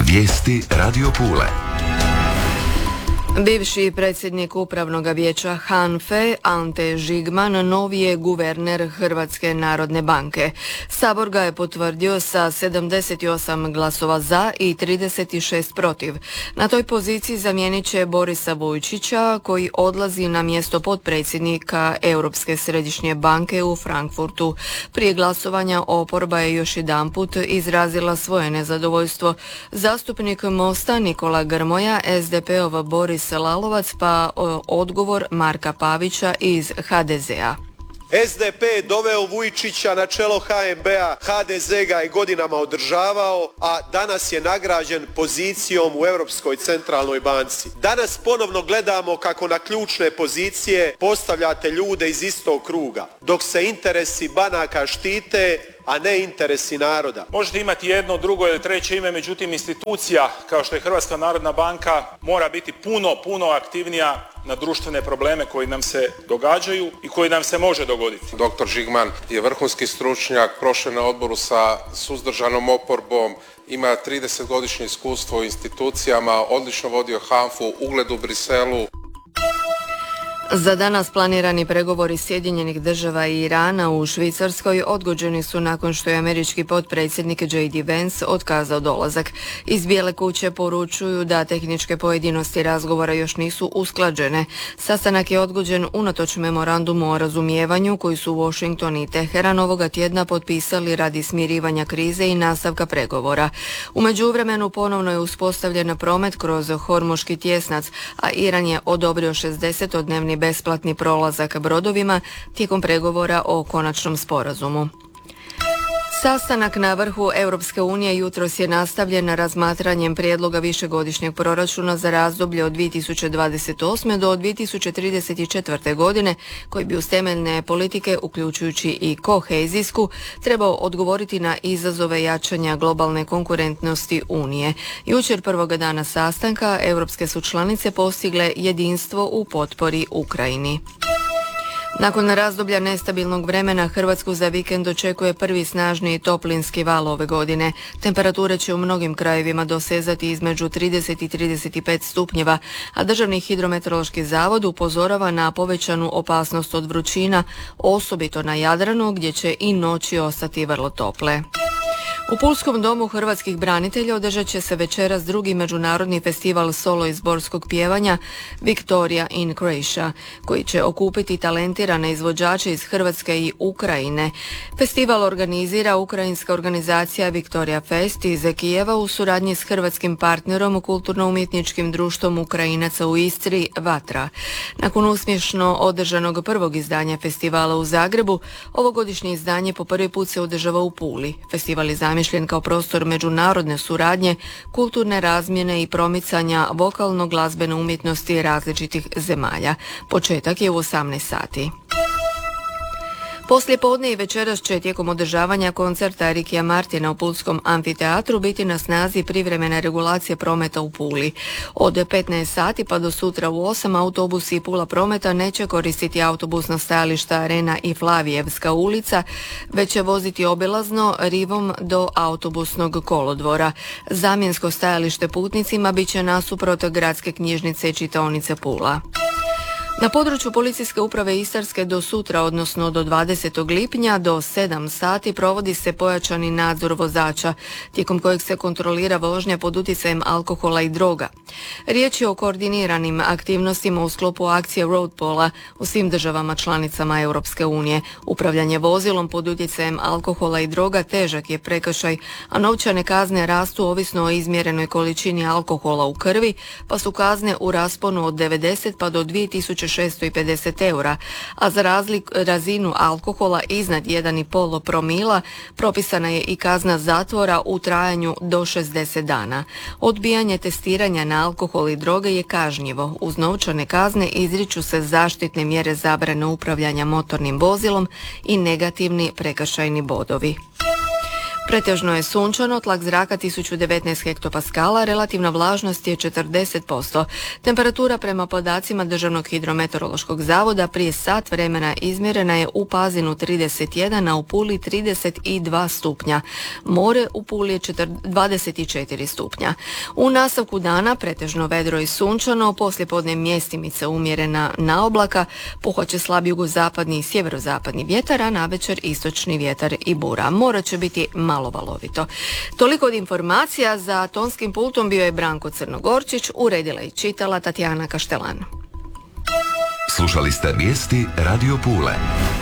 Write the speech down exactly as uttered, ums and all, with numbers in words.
Vijesti Radio Pule. Bivši predsjednik Upravnog vijeća HANFA-e Ante Žigman novi je guverner Hrvatske narodne banke. Sabor ga je potvrdio sa sedamdeset osam glasova za i trideset šest protiv. Na toj poziciji zamijenit će Borisa Vujčića koji odlazi na mjesto potpredsjednika Europske središnje banke u Frankfurtu. Prije glasovanja oporba je još jedanput izrazila svoje nezadovoljstvo. Zastupnik Mosta Nikola Grmoja, S D P-ov Boris Lalovac, pa odgovor Marka Pavića iz ha de zea. S D P je doveo Vujčića na čelo H N B-a, H D Z ga je godinama održavao, a danas je nagrađen pozicijom u Europskoj centralnoj banci. Danas ponovno gledamo kako na ključne pozicije postavljate ljude iz istog kruga, dok se interesi banaka štite, a ne interesi naroda. Možete imati jedno, drugo ili treće ime, međutim institucija kao što je Hrvatska narodna banka mora biti puno, puno aktivnija na društvene probleme koji nam se događaju i koji nam se može dogoditi. Doktor Žigman je vrhunski stručnjak, prošao na odboru sa suzdržanom oporbom, ima tridesetgodišnje iskustvo u institucijama, odlično vodio HANFA-u, ugled u Briselu. Za danas planirani pregovori Sjedinjenih država i Irana u Švicarskoj odgođeni su nakon što je američki potpredsjednik J D Vance otkazao dolazak. Iz Bijele kuće poručuju da tehničke pojedinosti razgovora još nisu usklađene. Sastanak je odgođen unatoč memorandumu o razumijevanju koji su Washington i Teheran ovoga tjedna potpisali radi smirivanja krize i nastavka pregovora. U međuvremenu ponovno je uspostavljen promet kroz Hormuški tjesnac, a Iran je odobrio šezdesetodnevni besplatni prolazak brodovima tijekom pregovora o konačnom sporazumu. Sastanak na vrhu Europske unije jutros je nastavljen razmatranjem prijedloga višegodišnjeg proračuna za razdoblje od dvije tisuće dvadeset osme do dvije tisuće trideset četvrte godine, koji bi uz temeljne politike, uključujući i kohezijsku, trebao odgovoriti na izazove jačanja globalne konkurentnosti Unije. Jučer prvoga dana sastanka europske su članice postigle jedinstvo u potpori Ukrajini. Nakon razdoblja nestabilnog vremena Hrvatsku za vikend očekuje prvi snažni toplinski val ove godine. Temperature će u mnogim krajevima dosezati između trideset i trideset pet stupnjeva, a Državni hidrometeorološki zavod upozorava na povećanu opasnost od vrućina, osobito na Jadranu gdje će i noći ostati vrlo tople. U Pulskom domu hrvatskih branitelja održat će se večeras drugi međunarodni festival solo izborskog pjevanja Victoria in Croatia, koji će okupiti talentirane izvođače iz Hrvatske i Ukrajine. Festival organizira ukrajinska organizacija Victoria Fest iz Kijeva u suradnji s hrvatskim partnerom kulturno-umjetničkim društvom Ukrajinaca u Istri Vatra. Nakon uspješno održanog prvog izdanja festivala u Zagrebu, ovogodišnje izdanje po prvi put se održava u Puli. Festival je zamišljen kao prostor međunarodne suradnje, kulturne razmjene i promicanja vokalno-glazbene umjetnosti različitih zemalja. Početak je u osamnaest sati. Poslije podne i večeras će tijekom održavanja koncerta Rikija Martina u Pulskom amfiteatru biti na snazi privremene regulacije prometa u Puli. Od petnaest sati pa do sutra u osam autobusi i Pula prometa neće koristiti autobusna stajališta Arena i Flavijevska ulica, već će voziti obilazno rivom do autobusnog kolodvora. Zamjensko stajalište putnicima bit će nasuprot gradske knjižnice i čitaonice Pula. Na području Policijske uprave Istarske do sutra, odnosno do dvadesetog lipnja do sedam sati provodi se pojačani nadzor vozača, tijekom kojeg se kontrolira vožnja pod utjecajem alkohola i droga. Riječ je o koordiniranim aktivnostima u sklopu akcije Roadpola u svim državama članicama Europske unije. Upravljanje vozilom pod utjecajem alkohola i droga težak je prekršaj, a novčane kazne rastu ovisno o izmjerenoj količini alkohola u krvi, pa su kazne u rasponu od devedeset pa do dvije tisuće šesto pedeset eura, a za razlik, razinu alkohola iznad jedan i pol promila propisana je i kazna zatvora u trajanju do šezdeset dana. Odbijanje testiranja na alkohol i droge je kažnjivo. Uz novčane kazne izriču se zaštitne mjere zabrane upravljanja motornim vozilom i negativni prekršajni bodovi. Pretežno je sunčano, tlak zraka tisuću devetnaest hektopaskala, relativna vlažnost je četrdeset posto. Temperatura prema podacima Državnog hidrometeorološkog zavoda prije sat vremena izmjerena je u Pazinu trideset jedan, a u Puli trideset dva stupnja. More u Puli je dvadeset četiri stupnja. U nastavku dana pretežno vedro i sunčano, poslijepodne mjestimice umjerena naoblaka, puhat slab jugozapadni i sjeverozapadni vjetar, a navečer istočni vjetar i bura. More će biti malo valovito. Toliko od informacija. Za tonskim pultom bio je Branko Crnogorčić, uredila i čitala Tatjana Kaštelan. Slušali ste vijesti Radio Pule.